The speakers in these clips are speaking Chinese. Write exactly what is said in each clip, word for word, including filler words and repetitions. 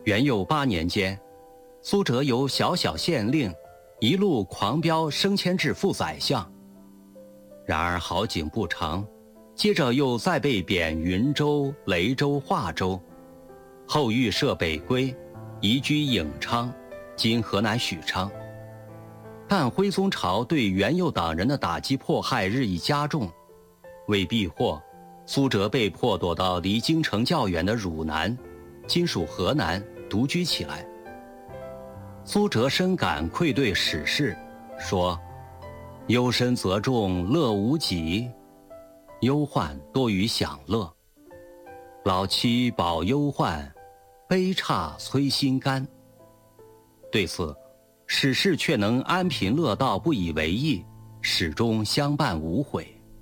元佑八年间，苏辙由小小县令一路狂飙升迁至副宰相。然而好景不长，接着又再被贬云州、雷州、华州，后遇赦北归，移居颍昌，今河南许昌。但徽宗朝对元佑党人的打击迫害日益加重，为避祸，苏辙被迫躲到离京城较远的汝南，今属河南，独居起来。苏辙深感愧对史事，说：“忧身则重，乐无极；忧患多于享乐。老妻保忧患，悲姹催心肝。”对此，史事却能安贫乐道，不以为意，始终相伴无悔。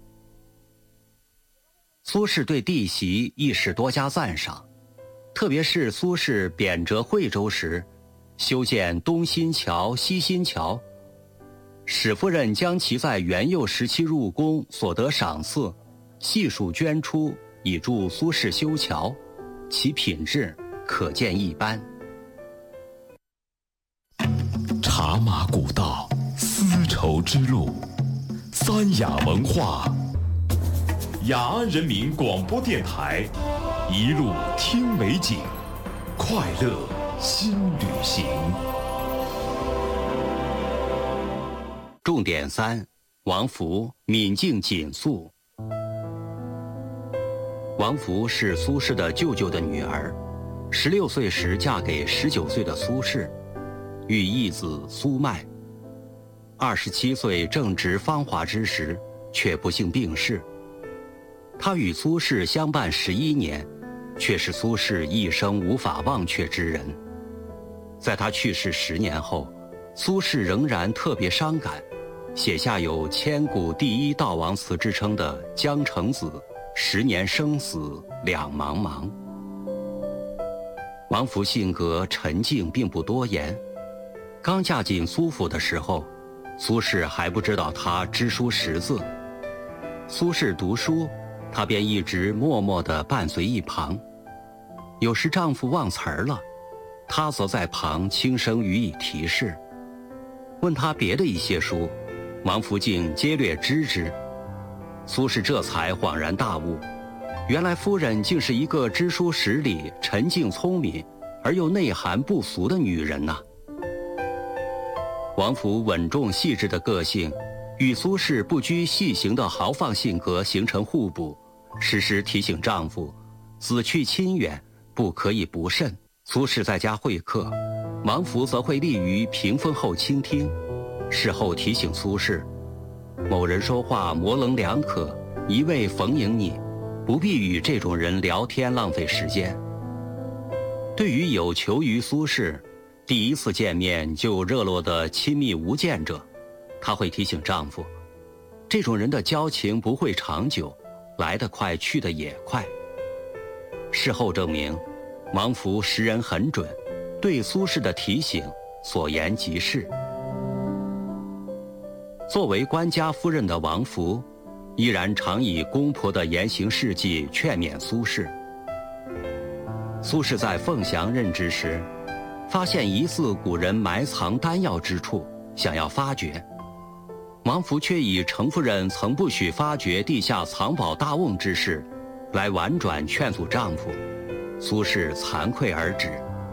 苏轼对弟媳亦是多加赞赏，特别是苏轼贬谪惠州时，修建东新桥、西新桥，史夫人将其在元佑时期入宫所得赏赐悉数捐出，以助苏轼修桥，其品质可见一斑。 茶马古道，丝绸之路，三雅文化，雅安人民广播电台，一路听美景，快乐新旅行。 重点三：王弗敏静谨肃。王弗是苏轼的舅舅的女儿，十六岁时嫁给十九岁的苏轼，育一子苏迈。二十七岁正值芳华之时，却不幸病逝。他与苏轼相伴十一年，却是苏轼一生无法忘却之人。在他去世十年后，苏轼仍然特别伤感，写下有千古第一悼亡词之称的《江城子》，十年生死两茫茫。王弗性格沉静，并不多言。刚嫁进苏府的时候，苏轼还不知道她知书识字。苏轼读书，她便一直默默地伴随一旁。有时丈夫忘词儿了，她则在旁轻声予以提示。问她别的一些书，王弗竟皆略知之。苏轼这才恍然大悟，原来夫人竟是一个知书识礼、沉静聪明而又内涵不俗的女人呐、啊。王弗稳重细致的个性，与苏轼不拘细行的豪放性格形成互补，时时提醒丈夫，子去亲远，不可以不慎。苏轼在家会客，王弗则会立于屏风后倾听，事后提醒苏轼，某人说话模棱两可，一味逢迎你，不必与这种人聊天浪费时间。对于有求于苏轼，第一次见面就热络的亲密无间者，她会提醒丈夫，这种人的交情不会长久，来得快去得也快。事后证明，王弗识人很准，对苏轼的提醒所言极是。作为官家夫人的王弗，依然常以公婆的言行事迹劝勉苏轼。苏轼在凤翔任职时，发现疑似古人埋藏丹药之处，想要发掘，王弗却以程夫人曾不许发掘地下藏宝大瓮之事，来婉转劝阻丈夫。苏轼惭愧而止。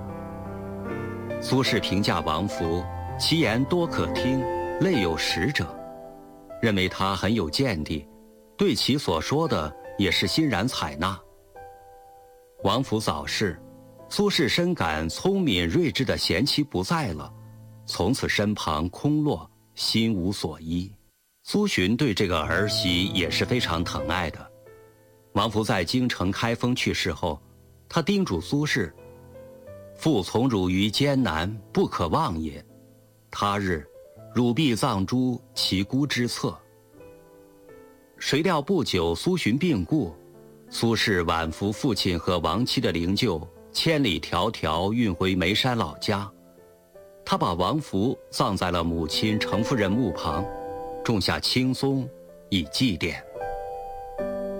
苏轼评价王弗，其言多可听，类有识者，认为他很有见地，对其所说的也是欣然采纳。王弗早逝，苏轼深感聪明睿智的贤妻不在了，从此身旁空落，心无所依。苏洵对这个儿媳也是非常疼爱的。王弗在京城开封去世后，他叮嘱苏轼，父从汝于艰难，不可忘也，他日汝必葬诸其孤之侧。谁料不久苏洵病故，苏轼挽扶父亲和亡妻的灵柩，千里迢迢运回眉山老家。他把王弗葬在了母亲程夫人墓旁，种下青松以祭奠。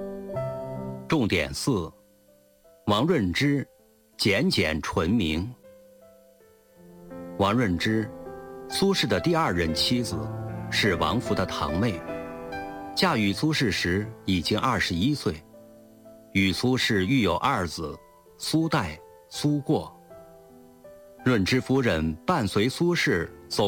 重点四：王润之简简纯明。 王润之，苏轼的第二任妻子，是王弗的堂妹，嫁与苏轼时已经二十一岁，与苏轼育有二子，苏代、苏过。润之夫人伴随苏轼走